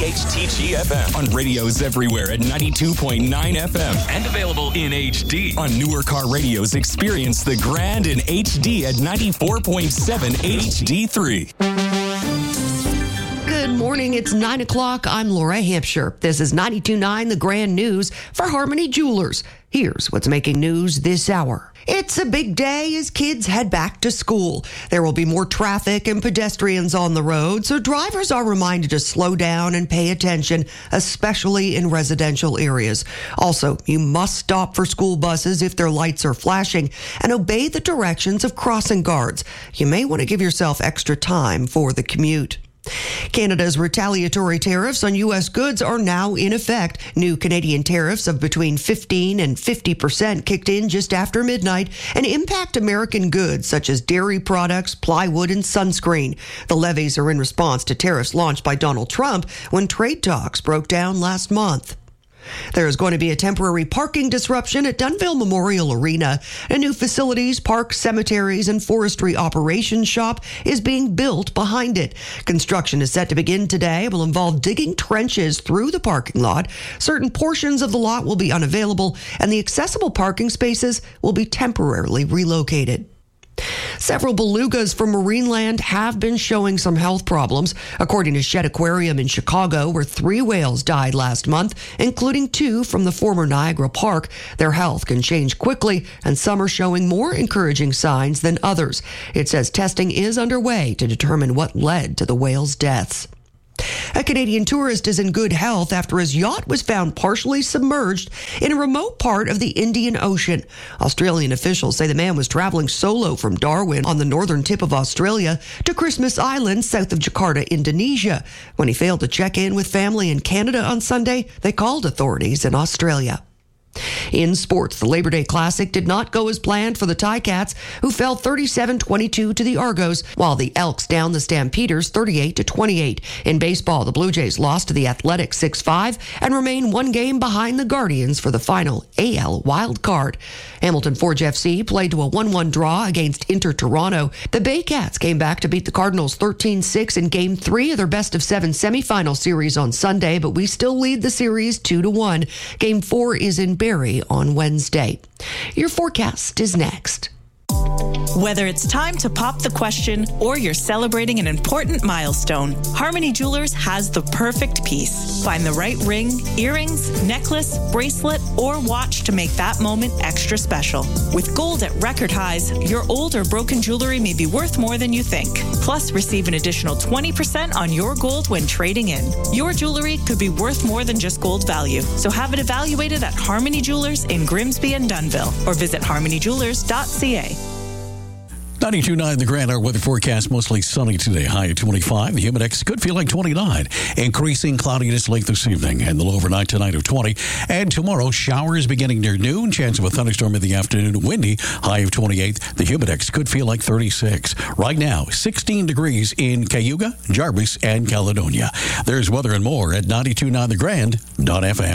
WPHTG-FM. On radios everywhere at 92.9 FM. And available in HD. On newer car radios, experience the Grand in HD at 94.7 HD3. Good morning. It's 9 o'clock. I'm Laura Hampshire. This is 92.9 The Grand News for Harmony Jewelers. Here's what's making news this hour. It's a big day as kids head back to school. There will be more traffic and pedestrians on the road, so drivers are reminded to slow down and pay attention, especially in residential areas. Also, you must stop for school buses if their lights are flashing and obey the directions of crossing guards. You may want to give yourself extra time for the commute. Canada's retaliatory tariffs on U.S. goods are now in effect. New Canadian tariffs of between 15 and 50% kicked in just after midnight and impact American goods such as dairy products, plywood, and sunscreen. The levies are in response to tariffs launched by Donald Trump when trade talks broke down last month. There is going to be a temporary parking disruption at Dunnville Memorial Arena. A new facilities, parks, cemeteries, and forestry operations shop is being built behind it. Construction is set to begin today. It will involve digging trenches through the parking lot. Certain portions of the lot will be unavailable, and the accessible parking spaces will be temporarily relocated. Several belugas from Marineland have been showing some health problems. According to Shedd Aquarium in Chicago, where 3 whales died last month, including 2 from the former Niagara Park, their health can change quickly, and some are showing more encouraging signs than others. It says testing is underway to determine what led to the whales' deaths. A Canadian tourist is in good health after his yacht was found partially submerged in a remote part of the Indian Ocean. Australian officials say the man was traveling solo from Darwin on the northern tip of Australia to Christmas Island south of Jakarta, Indonesia. When he failed to check in with family in Canada on Sunday, they called authorities in Australia. In sports, the Labor Day Classic did not go as planned for the Ticats, who fell 37-22 to the Argos, while the Elks downed the Stampeders 38-28. In baseball, the Blue Jays lost to the Athletics 6-5 and remain 1 game behind the Guardians for the final AL wild card. Hamilton Forge FC played to a 1-1 draw against Inter Toronto. The Baycats came back to beat the Cardinals 13-6 in Game 3 of their best-of-7 semifinal series on Sunday, but we still lead the series 2-1. Game 4 is in Barrie on Wednesday. Your forecast is next. Whether it's time to pop the question or you're celebrating an important milestone, Harmony Jewelers has the perfect piece. Find the right ring, earrings, necklace, bracelet, or watch to make that moment extra special. With gold at record highs, your old or broken jewelry may be worth more than you think. Plus, receive an additional 20% on your gold when trading in. Your jewelry could be worth more than just gold value, so have it evaluated at Harmony Jewelers in Grimsby and Dunnville, or visit harmonyjewelers.ca. 92.9 The Grand, our weather forecast, mostly sunny today, high at 25. The humid index could feel like 29. Increasing cloudiness late this evening and the low overnight tonight of 20. And tomorrow, showers beginning near noon. Chance of a thunderstorm in the afternoon, windy, high of 28. The humid index could feel like 36. Right now, 16 degrees in Cayuga, Jarvis, and Caledonia. There's weather and more at 92.9thegrand.fm.